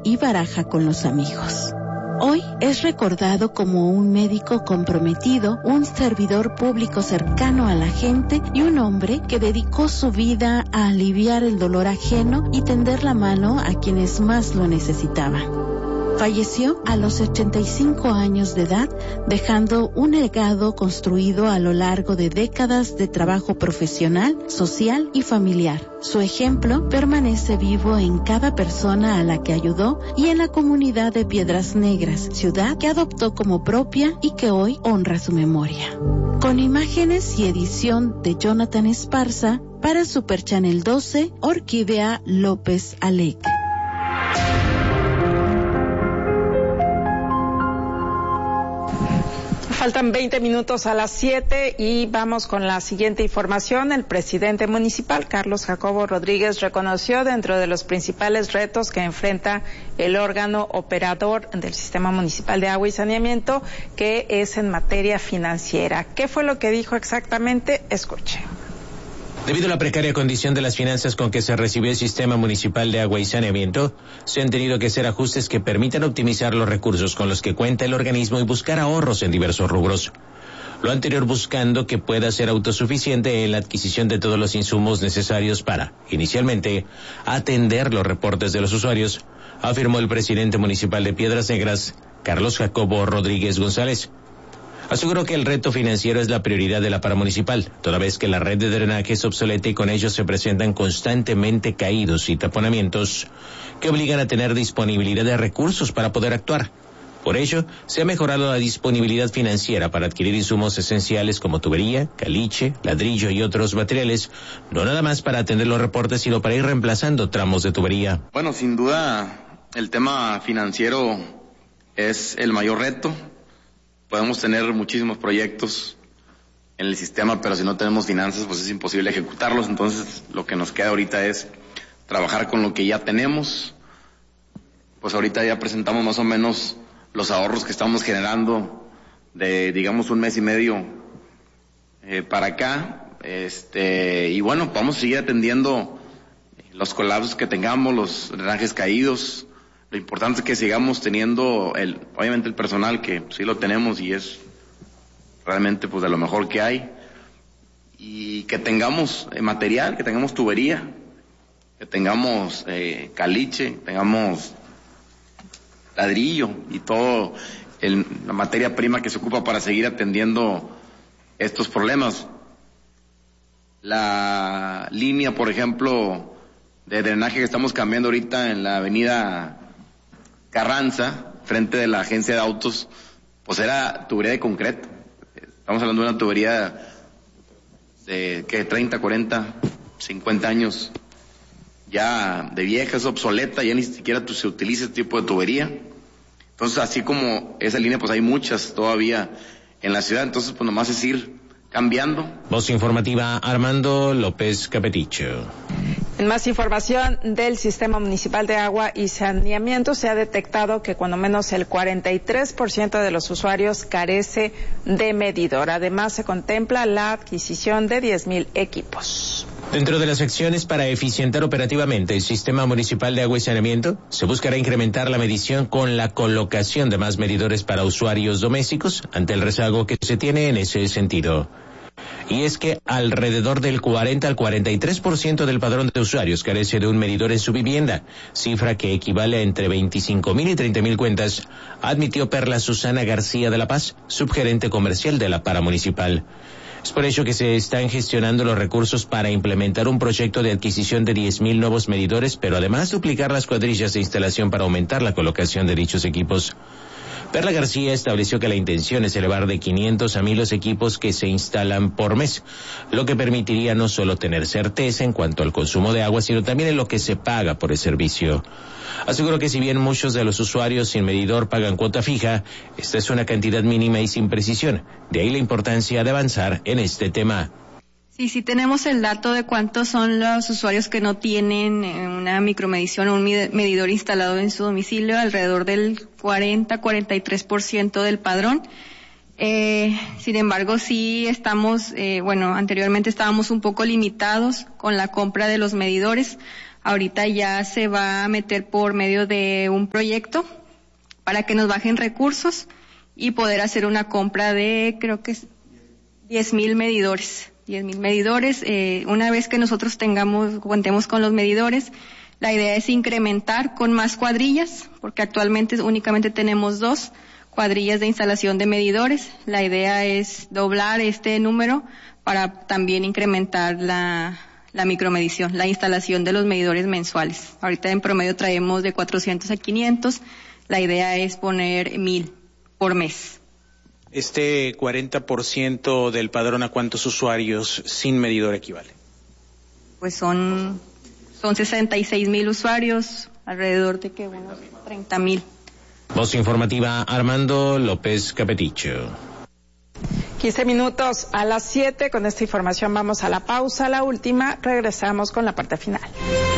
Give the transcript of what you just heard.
y baraja con los amigos. Hoy es recordado como un médico comprometido, un servidor público cercano a la gente y un hombre que dedicó su vida a aliviar el dolor ajeno y tender la mano a quienes más lo necesitaban. Falleció a los 85 años de edad, dejando un legado construido a lo largo de décadas de trabajo profesional, social y familiar. Su ejemplo permanece vivo en cada persona a la que ayudó y en la comunidad de Piedras Negras, ciudad que adoptó como propia y que hoy honra su memoria. Con imágenes y edición de Jonathan Esparza, para Super Channel 12, Orquídea López Alec. Faltan 20 minutos a las 7 y vamos con la siguiente información. El presidente municipal, Carlos Jacobo Rodríguez, reconoció dentro de los principales retos que enfrenta el órgano operador del Sistema Municipal de Agua y Saneamiento, que es en materia financiera. ¿Qué fue lo que dijo exactamente? Escuche. Debido a la precaria condición de las finanzas con que se recibió el Sistema Municipal de Agua y Saneamiento, se han tenido que hacer ajustes que permitan optimizar los recursos con los que cuenta el organismo y buscar ahorros en diversos rubros. Lo anterior buscando que pueda ser autosuficiente en la adquisición de todos los insumos necesarios para, inicialmente, atender los reportes de los usuarios, afirmó el presidente municipal de Piedras Negras, Carlos Jacobo Rodríguez González. Aseguró que el reto financiero es la prioridad de la paramunicipal, toda vez que la red de drenaje es obsoleta y con ello se presentan constantemente caídos y taponamientos que obligan a tener disponibilidad de recursos para poder actuar. Por ello, se ha mejorado la disponibilidad financiera para adquirir insumos esenciales como tubería, caliche, ladrillo y otros materiales, no nada más para atender los reportes, sino para ir reemplazando tramos de tubería. Bueno, sin duda, el tema financiero es el mayor reto. Podemos tener muchísimos proyectos en el sistema, pero si no tenemos finanzas, pues es imposible ejecutarlos. Entonces, lo que nos queda ahorita es trabajar con lo que ya tenemos. Pues ahorita ya presentamos más o menos los ahorros que estamos generando de, digamos, un mes y medio para acá. Y bueno, vamos a seguir atendiendo los colapsos que tengamos, los drenajes caídos. Lo importante es que sigamos teniendo obviamente el personal, que sí lo tenemos y es realmente pues de lo mejor que hay, y que tengamos material, que tengamos tubería, que tengamos caliche, tengamos ladrillo y todo la materia prima que se ocupa para seguir atendiendo estos problemas. La línea, por ejemplo, de drenaje que estamos cambiando ahorita en la avenida Carranza, frente de la agencia de autos, pues era tubería de concreto. Estamos hablando de una tubería de 30, 40, 50 años ya de vieja, es obsoleta, ya ni siquiera se utiliza este tipo de tubería. Entonces, así como esa línea, pues hay muchas todavía en la ciudad, entonces pues nomás es ir cambiando. Voz informativa, Armando López Capeticho. En más información del Sistema Municipal de Agua y Saneamiento, se ha detectado que cuando menos el 43% de los usuarios carece de medidor. Además, se contempla la adquisición de 10,000 equipos. Dentro de las acciones para eficientar operativamente el Sistema Municipal de Agua y Saneamiento, se buscará incrementar la medición con la colocación de más medidores para usuarios domésticos ante el rezago que se tiene en ese sentido. Y es que alrededor del 40 al 43% del padrón de usuarios carece de un medidor en su vivienda, cifra que equivale a entre 25,000 y 30,000 cuentas, admitió Perla Susana García de la Paz, subgerente comercial de la paramunicipal. Es por ello que se están gestionando los recursos para implementar un proyecto de adquisición de 10,000 nuevos medidores, pero además duplicar las cuadrillas de instalación para aumentar la colocación de dichos equipos. Perla García estableció que la intención es elevar de 500 a 1,000 los equipos que se instalan por mes, lo que permitiría no solo tener certeza en cuanto al consumo de agua, sino también en lo que se paga por el servicio. Aseguró que si bien muchos de los usuarios sin medidor pagan cuota fija, esta es una cantidad mínima y sin precisión. De ahí la importancia de avanzar en este tema. Sí tenemos el dato de cuántos son los usuarios que no tienen una micromedición o un medidor instalado en su domicilio, alrededor del 40-43% del padrón. Sin embargo, sí estamos, anteriormente estábamos un poco limitados con la compra de los medidores. Ahorita ya se va a meter por medio de un proyecto para que nos bajen recursos y poder hacer una compra de, creo que es 10,000 medidores. 10,000 medidores. Una vez que nosotros contemos con los medidores, la idea es incrementar con más cuadrillas, porque actualmente únicamente tenemos 2 cuadrillas de instalación de medidores. La idea es doblar este número para también incrementar la micromedición, la instalación de los medidores mensuales. Ahorita en promedio traemos de 400 a 500. La idea es poner 1,000 por mes. Este 40% del padrón, ¿a cuántos usuarios sin medidor equivale? Pues son 66,000 usuarios, alrededor de que unos 30,000. Voz informativa, Armando López Capeticho. 15 minutos a las 7. Con esta información vamos a la pausa, la última. Regresamos con la parte final.